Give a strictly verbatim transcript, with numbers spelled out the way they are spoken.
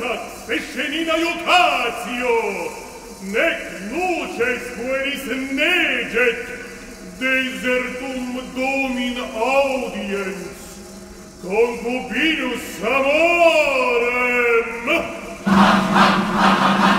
successionina iutatio, nec luces pueris neget, desertum domin audiens, concubinus amorem.